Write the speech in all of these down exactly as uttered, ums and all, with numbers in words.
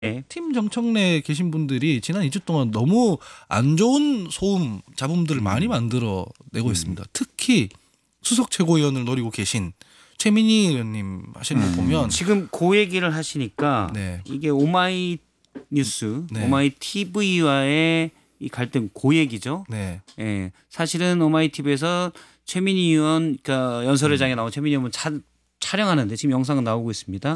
예. 팀 정청래에 계신 분들이 지난 이 주 동안 너무 안 좋은 소음 잡음들을 음. 많이 만들어 내고 음. 있습니다. 특히 수석 최고위원을 노리고 계신 최민희 의원님 하시는 거 음. 보면 지금 그 얘기를 하시니까 네. 이게 오마이뉴스, 네. 오마이티비와의 이 갈등 그 얘기죠. 네. 예, 사실은 오마이티비에서 최민희 의원, 그러니까 연설회장에 나온 최민희 의원 차, 촬영하는데 지금 영상은 나오고 있습니다.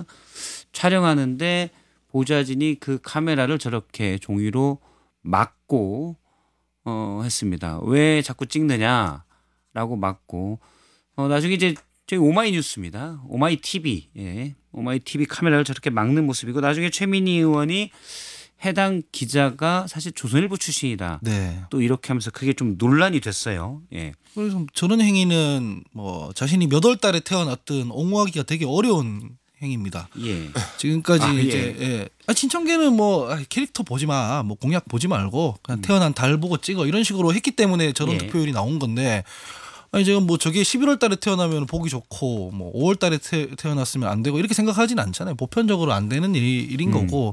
촬영하는데 보좌진이 그 카메라를 저렇게 종이로 막고 어, 했습니다. 왜 자꾸 찍느냐라고 막고 어, 나중에 이제 저희 오마이뉴스입니다. 오마이티비, 예, 오마이티비 카메라를 저렇게 막는 모습이고 나중에 최민희 의원이 해당 기자가 사실 조선일보 출신이다. 네. 또 이렇게 하면서 그게 좀 논란이 됐어요. 예. 그래서 저런 행위는 뭐 자신이 몇 월 달에 태어났든 옹호하기가 되게 어려운 행위입니다. 예. 지금까지 아, 예. 이제 예. 아, 친청계는 뭐 아, 캐릭터 보지 마, 뭐 공약 보지 말고 그냥 태어난 달 보고 찍어 이런 식으로 했기 때문에 저런 예. 득표율이 나온 건데 아니 지금 뭐 저게 십일월 달에 태어나면 보기 좋고 뭐 오월 달에 태, 태어났으면 안 되고 이렇게 생각하진 않잖아요. 보편적으로 안 되는 일, 일인 음. 거고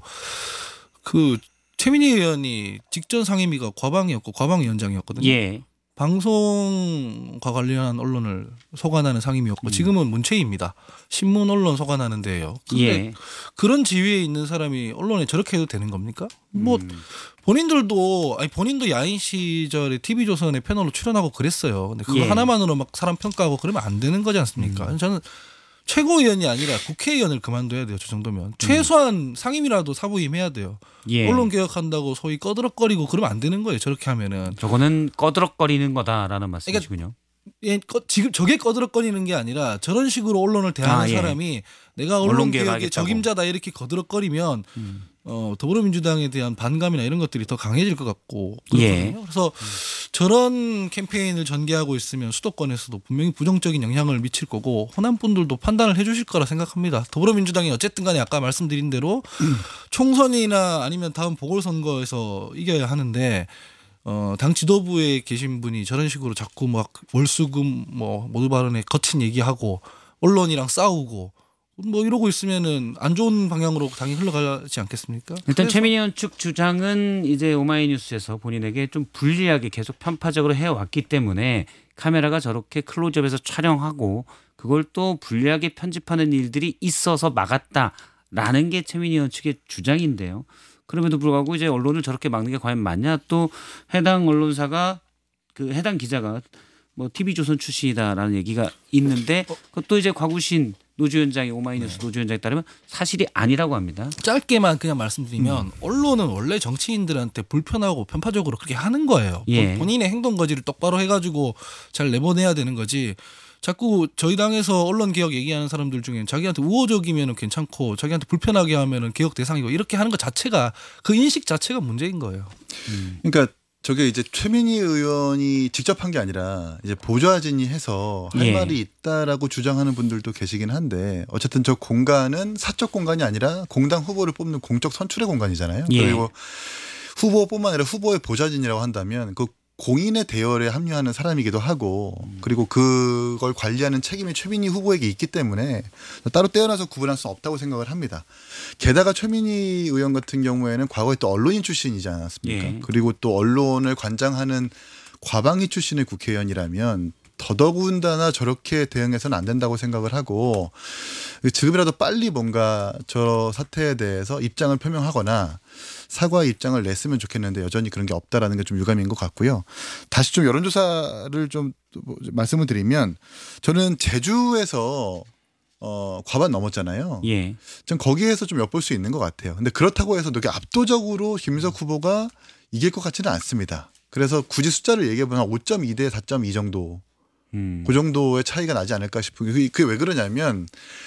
그 최민희 의원이 직전 상임위가 과방이었고 과방위원장이었거든요. 예. 방송과 관련한 언론을 소관하는 상임이었고 지금은 문체위입니다. 신문 언론 소관하는 데예요. 근데 예. 그런 지위에 있는 사람이 언론에 저렇게 해도 되는 겁니까? 뭐 음. 본인들도 아니 본인도 야인 시절에 티비조선에 패널로 출연하고 그랬어요. 근데 그거 예. 하나만으로 막 사람 평가하고 그러면 안 되는 거지 않습니까? 음. 저는 최고위원이 아니라 국회의원을 그만둬야 돼요. 저 정도면 최소한 상임이라도 사부임해야 돼요. 예. 언론 개혁한다고 소위 꺼드럭거리고 그러면 안 되는 거예요. 저렇게 하면은. 저거는 꺼드럭거리는 거다라는 말씀이시군요. 예, 꺼, 지금 저게 꺼드럭거리는 게 아니라 저런 식으로 언론을 대하는 아, 예. 사람이 내가 언론 언론 개혁의 개혁하겠다고. 적임자다 이렇게 거드럭거리면 음. 어, 더불어민주당에 대한 반감이나 이런 것들이 더 강해질 것 같고 예. 그렇거든요. 그래서 저런 캠페인을 전개하고 있으면 수도권에서도 분명히 부정적인 영향을 미칠 거고 호남 분들도 판단을 해주실 거라 생각합니다. 더불어민주당이 어쨌든 간에 아까 말씀드린 대로 총선이나 아니면 다음 보궐선거에서 이겨야 하는데 어, 당 지도부에 계신 분이 저런 식으로 자꾸 막 월수금 뭐 모두 발언에 거친 얘기하고 언론이랑 싸우고 뭐 이러고 있으면은 안 좋은 방향으로 당이 흘러가지 않겠습니까? 일단 그래서 최민희 의원 측 주장은 이제 오마이뉴스에서 본인에게 좀 불리하게 계속 편파적으로 해왔기 때문에 카메라가 저렇게 클로즈업해서 촬영하고 그걸 또 불리하게 편집하는 일들이 있어서 막았다라는 게 최민희 의원 측의 주장인데요. 그럼에도 불구하고 이제 언론을 저렇게 막는 게 과연 맞냐? 또 해당 언론사가 그 해당 기자가 뭐 티비조선 출신이다라는 얘기가 있는데 그것도 이제 곽우신 노주위원장이 오마이뉴스 네. 노주위원장에 따르면 사실이 아니라고 합니다. 짧게만 그냥 말씀드리면 음. 언론은 원래 정치인들한테 불편하고 편파적으로 그렇게 하는 거예요. 예. 본인의 행동 거지를 똑바로 해가지고 잘 내보내야 되는 거지. 자꾸 저희 당에서 언론 개혁 얘기하는 사람들 중에 자기한테 우호적이면 괜찮고 자기한테 불편하게 하면 개혁 대상이고 이렇게 하는 것 자체가 그 인식 자체가 문제인 거예요. 음. 그러니까 저게 이제 최민희 의원이 직접 한 게 아니라 이제 보좌진이 해서 할 예. 말이 있다라고 주장하는 분들도 계시긴 한데 어쨌든 저 공간은 사적 공간이 아니라 공당 후보를 뽑는 공적 선출의 공간이잖아요. 예. 그리고 후보뿐만 아니라 후보의 보좌진이라고 한다면 그 공인의 대열에 합류하는 사람이기도 하고 그리고 그걸 관리하는 책임이 최민희 후보에게 있기 때문에 따로 떼어놔서 구분할 수는 없다고 생각을 합니다. 게다가 최민희 의원 같은 경우에는 과거에 또 언론인 출신이지 않았습니까? 예. 그리고 또 언론을 관장하는 과방위 출신의 국회의원이라면 더더군다나 저렇게 대응해서는 안 된다고 생각을 하고 지금이라도 빨리 뭔가 저 사태에 대해서 입장을 표명하거나 사과의 입장을 냈으면 좋겠는데 여전히 그런 게 없다라는 게 좀 유감인 것 같고요. 다시 좀 여론조사를 좀 말씀을 드리면 저는 제주에서 어, 과반 넘었잖아요. 예. 전 거기에서 좀 엿볼 수 있는 것 같아요. 근데 그렇다고 해서 되게 압도적으로 김민석 후보가 이길 것 같지는 않습니다. 그래서 굳이 숫자를 얘기해보면 오 점 이 대 사 점 이 정도 음. 그 정도의 차이가 나지 않을까 싶은 게 그게 왜 그러냐면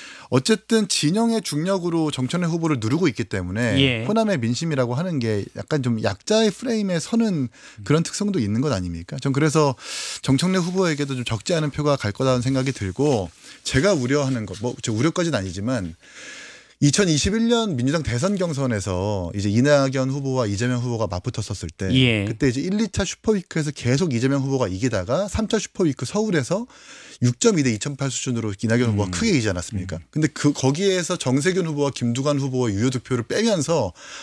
어쨌든 진영의 중력으로 정청래 후보를 누르고 있기 때문에 예. 호남의 민심이라고 하는 게 약간 좀 약자의 프레임에 서는 그런 특성도 있는 것 아닙니까? 전 그래서 정청래 후보에게도 좀 적지 않은 표가 갈 거라는 생각이 들고 제가 우려하는 것, 뭐 저 우려까지는 아니지만 이천이십일 년 민주당 대선 경선에서 이제 이낙연 후보와 이재명 후보가 맞붙었었을 때 예. 그때 이제 일, 이 차 슈퍼위크에서 계속 이재명 후보가 이기다가 삼 차 슈퍼위크 서울에서 육 점 이 대 이천팔 수준으로 이낙연 후보가 음. 크게 이기지 않았습니까? 근데 그 거기에서 정세균 후보와 김두관 후보의 유효 득표를 빼면서